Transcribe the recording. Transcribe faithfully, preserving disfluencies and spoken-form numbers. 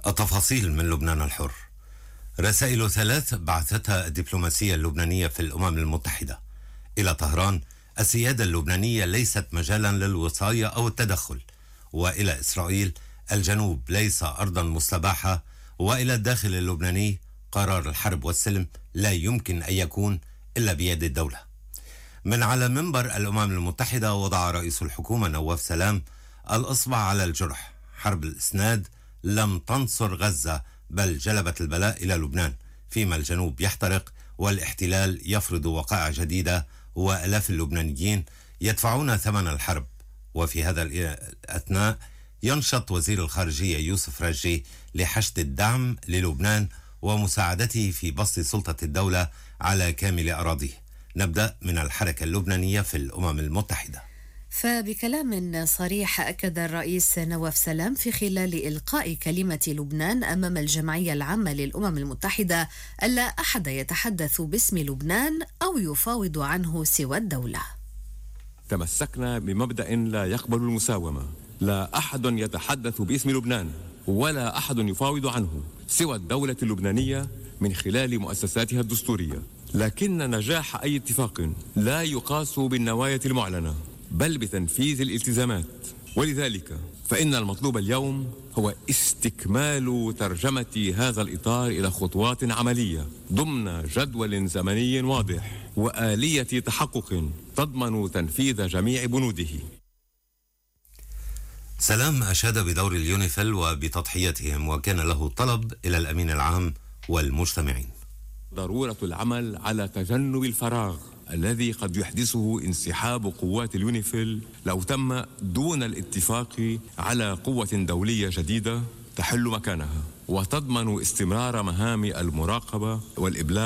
التفاصيل من لبنان الحر. رسائل ثلاث بعثتها الدبلوماسية اللبنانية في الأمم المتحدة إلى طهران: السيادة اللبنانية ليست مجالا للوصاية أو التدخل، وإلى إسرائيل: الجنوب ليس أرضا مستباحة، وإلى الداخل اللبناني: قرار الحرب والسلم لا يمكن أن يكون إلا بيد الدولة. من على منبر الأمم المتحدة وضع رئيس الحكومة نواف سلام الإصبع على الجرح: حرب الإسناد لم تنصر غزة، بل جلبت البلاء إلى لبنان، فيما الجنوب يحترق والاحتلال يفرض وقائع جديدة، وآلاف اللبنانيين يدفعون ثمن الحرب. وفي هذا الأثناء ينشط وزير الخارجية يوسف رجي لحشد الدعم للبنان ومساعدته في بسط سلطة الدولة على كامل أراضيه. نبدأ من الحركة اللبنانية في الأمم المتحدة. فبكلام صريح أكد الرئيس نواف سلام في خلال إلقاء كلمة لبنان أمام الجمعية العامة للأمم المتحدة ألا أحد يتحدث باسم لبنان أو يفاوض عنه سوى الدولة. تمسكنا بمبدأ لا يقبل المساومة، لا أحد يتحدث باسم لبنان ولا أحد يفاوض عنه سوى الدولة اللبنانية من خلال مؤسساتها الدستورية. لكن نجاح أي اتفاق لا يقاس بالنوايا المعلنة بل بتنفيذ الالتزامات، ولذلك فإن المطلوب اليوم هو استكمال ترجمة هذا الإطار إلى خطوات عملية ضمن جدول زمني واضح وآلية تحقق تضمن تنفيذ جميع بنوده. سلام أشاد بدور اليونيفيل وبتضحيتهم، وكان له طلب إلى الأمين العام والمجتمعين: ضرورة العمل على تجنب الفراغ الذي قد يحدثه انسحاب قوات اليونيفيل لو تم دون الاتفاق على قوة دولية جديدة تحل مكانها وتضمن استمرار مهام المراقبة والإبلاغ